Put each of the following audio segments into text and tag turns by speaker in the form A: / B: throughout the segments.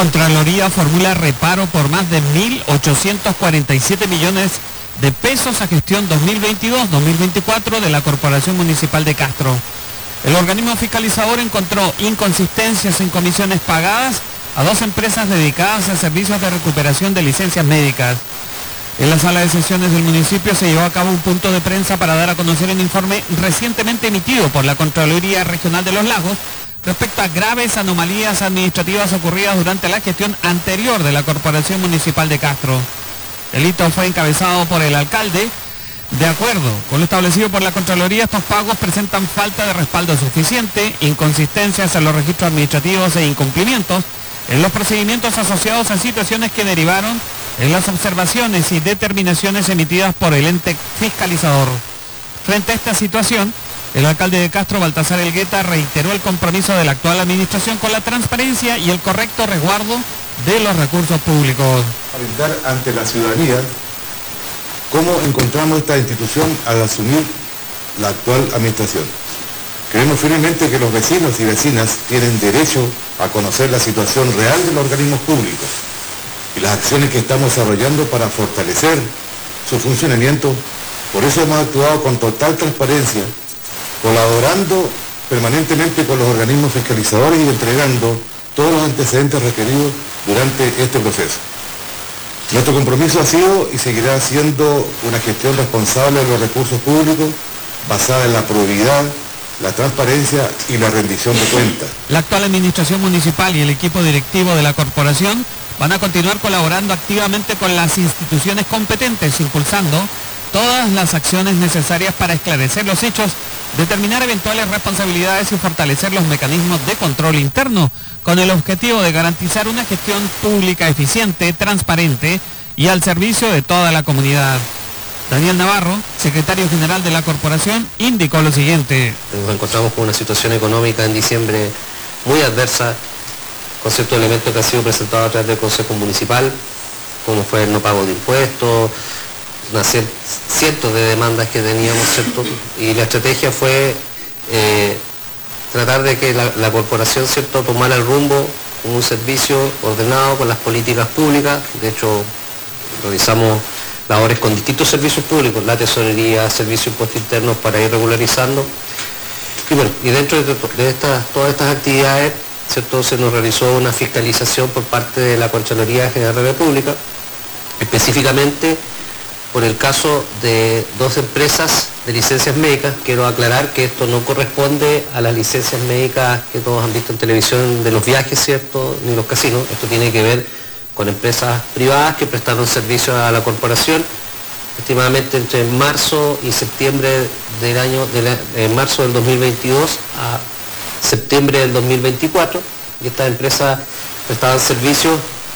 A: Contraloría formula reparo por más de 1.847 millones de pesos a gestión 2022-2024 de la Corporación Municipal de Castro. El organismo fiscalizador encontró inconsistencias en comisiones pagadas a 2 empresas dedicadas a servicios de recuperación de licencias médicas. En la sala de sesiones del municipio se llevó a cabo un punto de prensa para dar a conocer un informe recientemente emitido por la Contraloría Regional de los Lagos respecto a graves anomalías administrativas ocurridas durante la gestión anterior de la Corporación Municipal de Castro. El hito fue encabezado por el alcalde. De acuerdo con lo establecido por la Contraloría, estos pagos presentan falta de respaldo suficiente, inconsistencias en los registros administrativos e incumplimientos en los procedimientos asociados a situaciones que derivaron en las observaciones y determinaciones emitidas por el ente fiscalizador. Frente a esta situación, el alcalde de Castro, Baltasar Elgueta, reiteró el compromiso de la actual administración con la transparencia y el correcto resguardo de los recursos públicos.
B: Brindar ante la ciudadanía cómo encontramos esta institución al asumir la actual administración. Creemos firmemente que los vecinos y vecinas tienen derecho a conocer la situación real de los organismos públicos y las acciones que estamos desarrollando para fortalecer su funcionamiento. Por eso hemos actuado con total transparencia, colaborando permanentemente con los organismos fiscalizadores y entregando todos los antecedentes requeridos durante este proceso. Nuestro compromiso ha sido y seguirá siendo una gestión responsable de los recursos públicos, basada en la probidad, la transparencia y la rendición de cuentas.
A: La actual administración municipal y el equipo directivo de la corporación van a continuar colaborando activamente con las instituciones competentes, impulsando todas las acciones necesarias para esclarecer los hechos, determinar eventuales responsabilidades y fortalecer los mecanismos de control interno, con el objetivo de garantizar una gestión pública eficiente, transparente y al servicio de toda la comunidad. Daniel Navarro, secretario general de la corporación, indicó lo siguiente.
C: Nos encontramos con una situación económica en diciembre muy adversa, con ciertos elementos que han sido presentados a través del Consejo Municipal, como fue el no pago de impuestos, cientos de demandas que teníamos, ¿cierto? Y la estrategia fue tratar de que la corporación, ¿cierto?, tomara el rumbo con un servicio ordenado con las políticas públicas. De hecho, realizamos labores con distintos servicios públicos, la tesorería, servicios impuestos internos, para ir regularizando. Y bueno, y dentro de todas estas actividades, ¿cierto?, se nos realizó una fiscalización por parte de la Contraloría General de la República, específicamente por el caso de 2 empresas de licencias médicas. Quiero aclarar que esto no corresponde a las licencias médicas que todos han visto en televisión de los viajes, ¿cierto?, ni los casinos. Esto tiene que ver con empresas privadas que prestaron servicio a la corporación, estimadamente entre marzo y septiembre marzo del 2022 a septiembre del 2024, y estas empresas prestaban servicios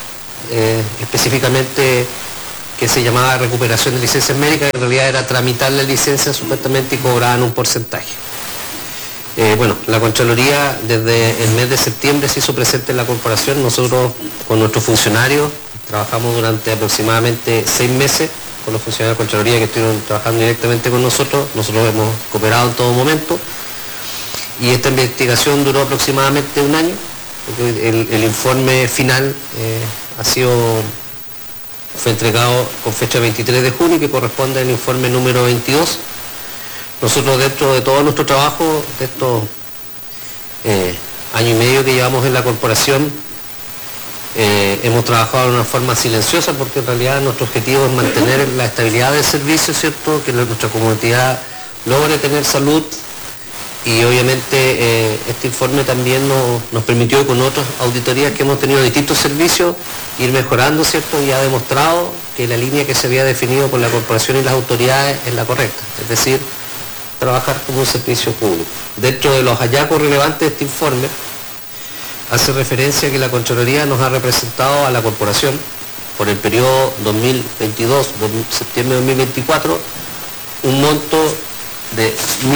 C: específicamente que se llamaba recuperación de licencias médicas. En realidad era tramitar la licencia supuestamente y cobraban un porcentaje. Bueno, la Contraloría desde el mes de septiembre se hizo presente en la corporación. Nosotros con nuestros funcionarios trabajamos durante aproximadamente 6 meses con los funcionarios de la Contraloría que estuvieron trabajando directamente con nosotros. Nosotros hemos cooperado en todo momento y esta investigación duró aproximadamente 1 año, porque el informe final fue entregado con fecha 23 de junio, que corresponde al informe número 22. Nosotros, dentro de todo nuestro trabajo, de estos año y medio que llevamos en la corporación, hemos trabajado de una forma silenciosa, porque en realidad nuestro objetivo es mantener la estabilidad del servicio, ¿cierto?, que nuestra comunidad logre tener salud. Y obviamente este informe también nos permitió, con otras auditorías que hemos tenido de distintos servicios, ir mejorando, ¿cierto?, y ha demostrado que la línea que se había definido por la corporación y las autoridades es la correcta, es decir, trabajar como un servicio público. Dentro de los hallazgos relevantes de este informe, hace referencia a que la Contraloría nos ha representado a la corporación por el periodo 2022, septiembre de 2024, un monto de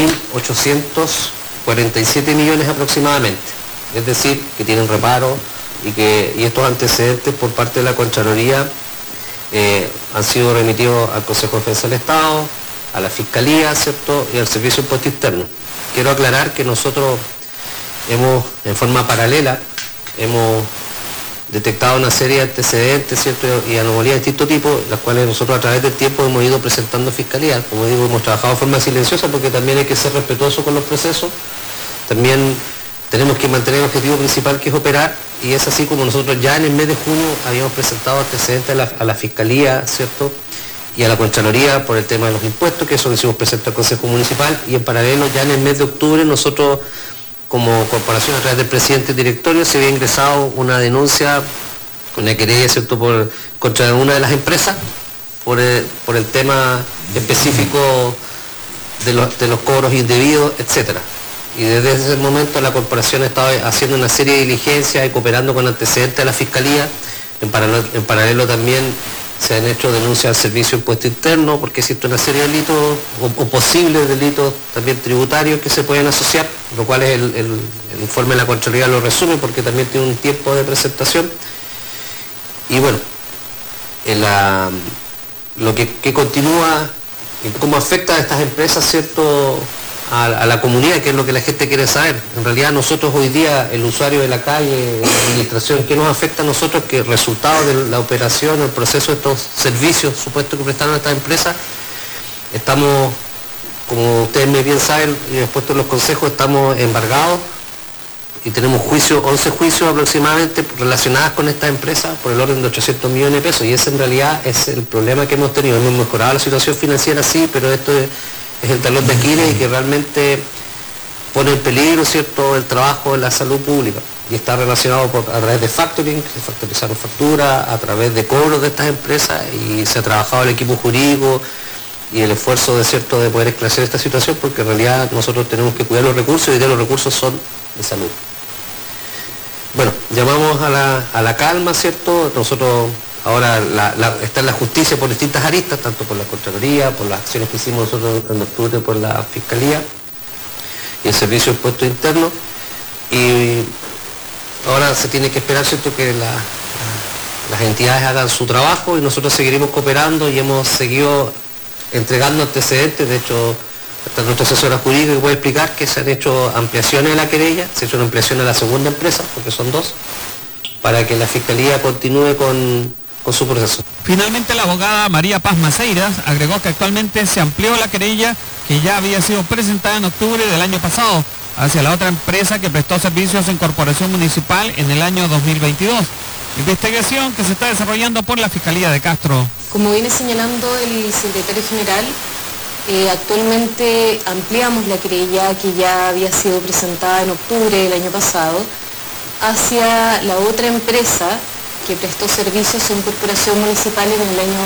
C: 1.847 millones aproximadamente. Es decir, que tienen reparo y estos antecedentes por parte de la Contraloría han sido remitidos al Consejo de Defensa del Estado, a la Fiscalía, ¿cierto?, y al Servicio de Impuesto Interno. Quiero aclarar que nosotros en forma paralela, hemos detectado una serie de antecedentes, ¿cierto? Y anomalías de distinto tipo, las cuales nosotros a través del tiempo hemos ido presentando a Fiscalía. Como digo, hemos trabajado de forma silenciosa porque también hay que ser respetuoso con los procesos. También tenemos que mantener el objetivo principal, que es operar, y es así como nosotros ya en el mes de junio habíamos presentado antecedentes a la Fiscalía, ¿cierto? Y a la Contraloría por el tema de los impuestos, que eso lo hicimos presente al Consejo Municipal, y en paralelo ya en el mes de octubre nosotros, como corporación a través del presidente del directorio, se había ingresado una denuncia, una querella, ¿cierto?, contra una de las empresas por el tema específico de los cobros indebidos, etcétera. Y desde ese momento la corporación ha estado haciendo una serie de diligencias y cooperando con antecedentes de la Fiscalía. En paralelo también se han hecho denuncias al Servicio de Impuesto Interno porque existe una serie de delitos o posibles delitos también tributarios que se pueden asociar, lo cual es el informe de la Contraloría lo resume porque también tiene un tiempo de presentación. Y bueno, lo que continúa, cómo afecta a estas empresas, ¿cierto?, a la comunidad, que es lo que la gente quiere saber. En realidad nosotros hoy día, el usuario de la calle, la administración, ¿qué nos afecta a nosotros? Que el resultado de la operación, el proceso de estos servicios supuestos que prestaron a estas empresas, estamos, como ustedes muy bien saben, y expuesto en los consejos, estamos embargados y tenemos 11 juicios aproximadamente relacionados con estas empresas por el orden de 800 millones de pesos, y ese en realidad es el problema que hemos tenido. Hemos mejorado la situación financiera, sí, pero esto es el talón de Aquiles y que realmente pone en peligro, ¿cierto?, el trabajo en la salud pública, y está relacionado a través de factoring, se factorizaron facturas, a través de cobros de estas empresas, y se ha trabajado el equipo jurídico y el esfuerzo de poder esclarecer esta situación, porque en realidad nosotros tenemos que cuidar los recursos, y hoy día los recursos son de salud. Bueno, llamamos a la calma, ¿cierto? Nosotros ahora está en la justicia por distintas aristas, tanto por la Contraloría, por las acciones que hicimos nosotros en octubre por la Fiscalía y el Servicio de Impuestos Internos, y ahora se tiene que esperar, ¿cierto?, que las entidades hagan su trabajo, y nosotros seguiremos cooperando y hemos seguido entregando antecedentes. De hecho, hasta nuestra asesora jurídica que puede explicar que se han hecho ampliaciones de la querella, se ha hecho una ampliación a la segunda empresa, porque son dos, para que la Fiscalía continúe con su proceso.
A: Finalmente, la abogada María Paz Maceiras agregó que actualmente se amplió la querella que ya había sido presentada en octubre del año pasado hacia la otra empresa que prestó servicios en Corporación Municipal en el año 2022. Investigación que se está desarrollando por la Fiscalía de Castro.
D: Como viene señalando el secretario general, actualmente ampliamos la querella que ya había sido presentada en octubre del año pasado hacia la otra empresa que prestó servicios en Corporación Municipal en el año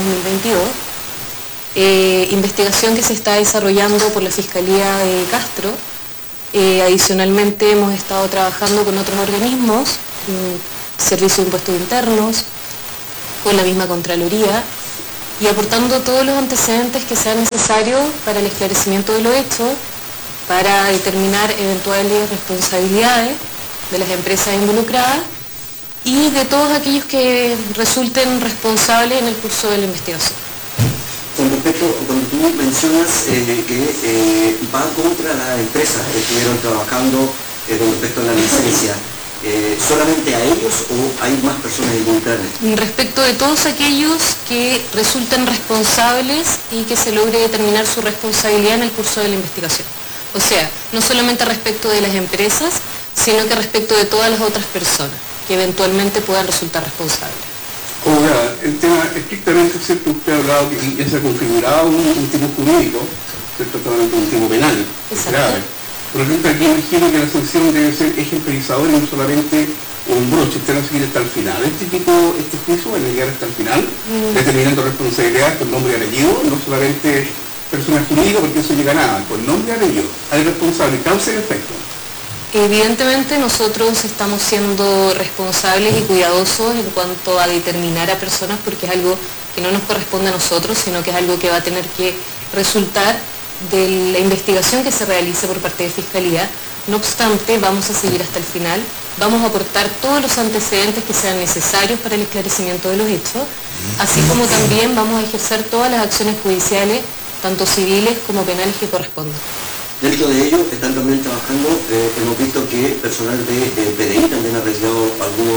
D: 2022. Investigación que se está desarrollando por la Fiscalía de Castro. Adicionalmente hemos estado trabajando con otros organismos, Servicio de Impuestos Internos, con la misma Contraloría, y aportando todos los antecedentes que sean necesarios para el esclarecimiento de los hechos, para determinar eventuales responsabilidades de las empresas involucradas y de todos aquellos que resulten responsables en el curso de la investigación.
E: Con respecto, cuando tú mencionas que va contra la empresa que estuvieron trabajando con respecto a la licencia, ¿solamente a ellos o hay más personas involucradas?
D: Respecto de todos aquellos que resulten responsables y que se logre determinar su responsabilidad en el curso de la investigación. O sea, no solamente respecto de las empresas, sino que respecto de todas las otras personas que eventualmente puedan resultar responsables.
F: Ahora, el tema estrictamente, ¿cierto? Usted ha hablado que ya se ha configurado un tipo jurídico, ¿cierto? Un tipo penal, grave. Por lo tanto, aquí imagino que la sanción debe ser ejemplarizadora y no solamente un broche, usted va a seguir hasta el final. Este juicio va a llegar hasta el final, determinando responsabilidad con nombre y apellido, no solamente personas jurídicas, porque eso llega a nada, con nombre y apellido. Hay responsable, causa y efecto.
D: Evidentemente nosotros estamos siendo responsables y cuidadosos en cuanto a determinar a personas, porque es algo que no nos corresponde a nosotros, sino que es algo que va a tener que resultar de la investigación que se realice por parte de Fiscalía. No obstante, vamos a seguir hasta el final, vamos a aportar todos los antecedentes que sean necesarios para el esclarecimiento de los hechos, así como también vamos a ejercer todas las acciones judiciales, tanto civiles como penales que correspondan.
E: Dentro de ello están también trabajando, hemos visto que personal de PDI también ha realizado algunos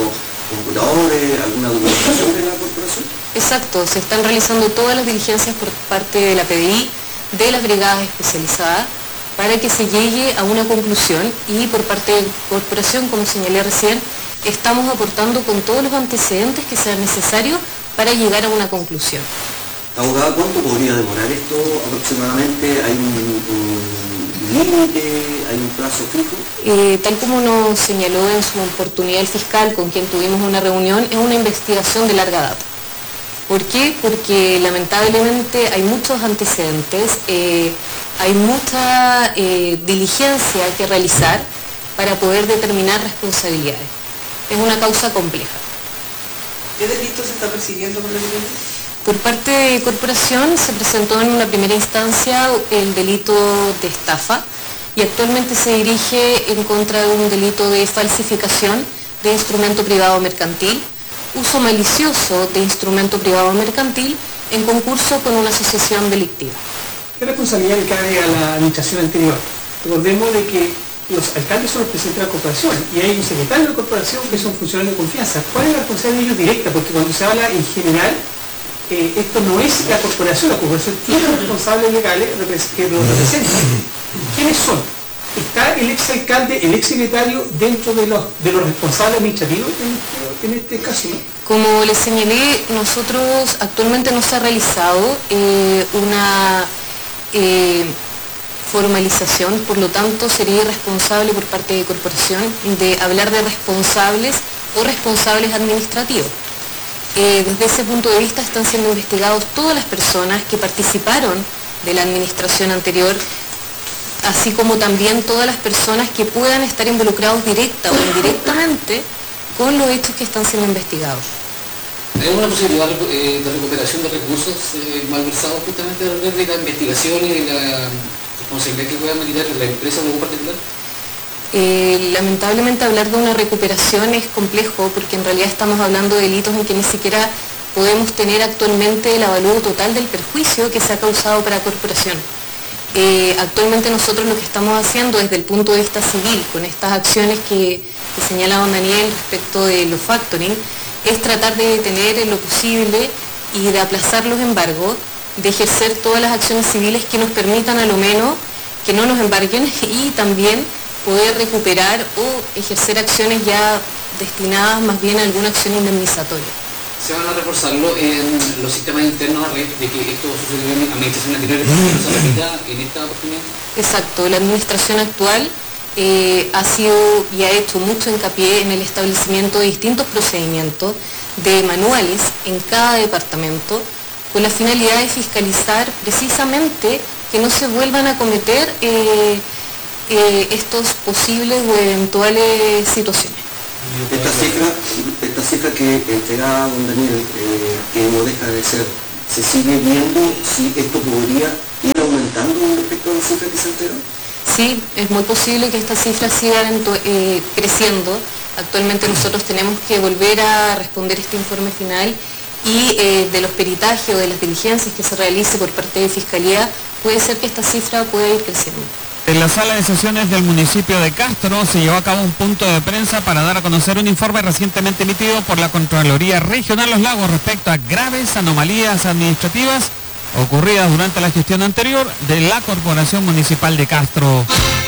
E: computadores, alguna documentación de la corporación?
D: Exacto, se están realizando todas las diligencias por parte de la PDI, de las brigadas especializadas, para que se llegue a una conclusión, y por parte de la corporación, como señalé recién, estamos aportando con todos los antecedentes que sean necesarios para llegar a una conclusión.
E: Abogada, ¿cuánto podría demorar esto aproximadamente? ¿Hay un límite? ¿Hay un plazo fijo?
D: Tal como nos señaló en su oportunidad el fiscal, con quien tuvimos una reunión, es una investigación de larga data. ¿Por qué? Porque lamentablemente hay muchos antecedentes, hay mucha diligencia que realizar para poder determinar responsabilidades. Es una causa compleja.
G: ¿Qué delitos se está persiguiendo con el delito?
D: Por parte de corporación se presentó en una primera instancia el delito de estafa, y actualmente se dirige en contra de un delito de falsificación de instrumento privado mercantil, uso malicioso de instrumento privado mercantil en concurso con una asociación delictiva.
G: ¿Qué responsabilidad le cabe a la administración anterior? Recordemos de que los alcaldes son los presidentes de la corporación y hay un secretario de la corporación que son funcionarios de confianza. ¿Cuál es la responsabilidad de ellos directa? Porque cuando se habla en general, esto no es la corporación tiene responsables legales que lo representan. ¿Quiénes son? ¿Está el exalcalde, el exsecretario dentro de los responsables administrativos en este caso? ¿No?
D: Como les señalé, nosotros actualmente no se ha realizado una formalización, por lo tanto sería irresponsable por parte de corporación de hablar de responsables o responsables administrativos. Desde ese punto de vista están siendo investigados todas las personas que participaron de la administración anterior, así como también todas las personas que puedan estar involucrados directa o indirectamente con los hechos que están siendo investigados.
H: ¿Hay alguna posibilidad de recuperación de recursos malversados justamente a través de la investigación y de la responsabilidad que pueda mediar la empresa o algún particular?
D: Lamentablemente hablar de una recuperación es complejo, porque en realidad estamos hablando de delitos en que ni siquiera podemos tener actualmente el avalúo total del perjuicio que se ha causado para la corporación. Actualmente nosotros lo que estamos haciendo desde el punto de vista civil, con estas acciones que señala don Daniel respecto de los factoring, es tratar de detener en lo posible y de aplazar los embargos, de ejercer todas las acciones civiles que nos permitan a lo menos que no nos embarguen, y también poder recuperar o ejercer acciones ya destinadas más bien a alguna acción indemnizatoria.
H: ¿Se van a reforzarlo en los sistemas internos a raíz de que esto sucedió en administraciones anteriores, no se repita en esta oportunidad?
D: Exacto, la administración actual ha sido y ha hecho mucho hincapié en el establecimiento de distintos procedimientos, de manuales en cada departamento, con la finalidad de fiscalizar precisamente que no se vuelvan a cometer estos posibles o eventuales situaciones.
E: Esta cifra que entregaba don Daniel, que no deja de ser, ¿se sigue viendo si esto podría ir aumentando respecto a la cifra que se entregó?
D: Sí, es muy posible que estas cifras sigan creciendo. Actualmente nosotros tenemos que volver a responder este informe final, y de los peritajes o de las diligencias que se realice por parte de Fiscalía, puede ser que esta cifra pueda ir creciendo.
A: En la sala de sesiones del municipio de Castro se llevó a cabo un punto de prensa para dar a conocer un informe recientemente emitido por la Contraloría Regional Los Lagos respecto a graves anomalías administrativas ocurridas durante la gestión anterior de la Corporación Municipal de Castro.